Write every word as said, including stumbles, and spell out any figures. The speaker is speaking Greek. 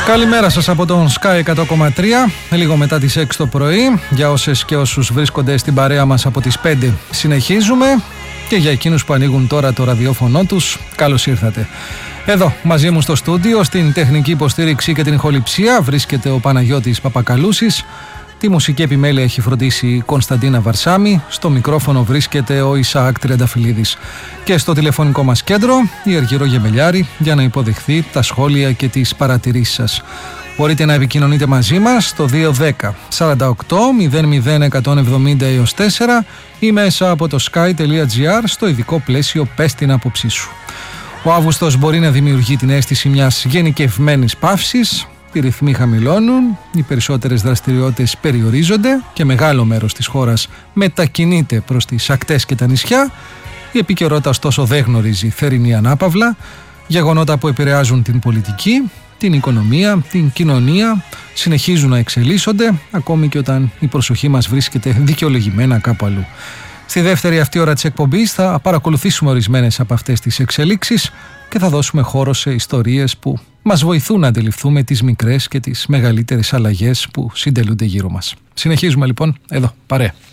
Καλημέρα σας από τον Sky εκατό κόμμα τρία, λίγο μετά τις έξι το πρωί. Για όσες και όσους βρίσκονται στην παρέα μας από τις πέντε συνεχίζουμε. Και για εκείνους που ανοίγουν τώρα το ραδιόφωνο τους, καλώς ήρθατε. Εδώ μαζί μου στο στούντιο, στην τεχνική υποστήριξη και την ηχοληψία, βρίσκεται ο Παναγιώτης Παπακαλούσης. Τη μουσική επιμέλεια έχει φροντίσει η Κωνσταντίνα Βαρσάμι. Στο μικρόφωνο βρίσκεται ο Ισαάκ Τριανταφυλλίδης. Και στο τηλεφωνικό μας κέντρο η Αργυρό Γεμελιάρη για να υποδεχθεί τα σχόλια και τις παρατηρήσεις σας. Μπορείτε να επικοινωνείτε μαζί μας στο δύο ένα μηδέν σαράντα οκτώ μηδέν μηδέν εκατόν εβδομήντα έως τέσσερα ή μέσα από το sky τελεία gr στο ειδικό πλαίσιο «Πες την άποψή σου». Ο Αύγουστος μπορεί να δημιουργεί την αίσθηση μιας γενικευμένης παύσης. Οι ρυθμοί χαμηλώνουν, οι περισσότερες δραστηριότητες περιορίζονται και μεγάλο μέρος της χώρας μετακινείται προς τις ακτές και τα νησιά. Η επικαιρότητα ωστόσο δεν γνωρίζει θερινή ανάπαυλα. Γεγονότα που επηρεάζουν την πολιτική, την οικονομία, την κοινωνία συνεχίζουν να εξελίσσονται ακόμη και όταν η προσοχή μας βρίσκεται δικαιολογημένα κάπου αλλού. Στη δεύτερη αυτή ώρα της εκπομπής θα παρακολουθήσουμε ορισμένες από αυτές τις εξελίξεις και θα δώσουμε χώρο σε ιστορίες που μας βοηθούν να αντιληφθούμε τις μικρές και τις μεγαλύτερες αλλαγές που συντελούνται γύρω μας. Συνεχίζουμε λοιπόν εδώ, παρέα.